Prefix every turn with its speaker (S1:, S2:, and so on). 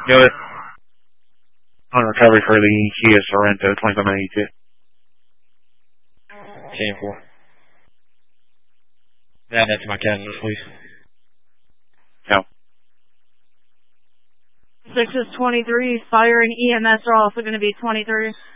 S1: Do it. On recovery for the Kia Sorento 2582.
S2: 10-4. Add that to my calendar, please.
S1: No.
S3: 6 is 23. Fire and EMS are also going to be 23.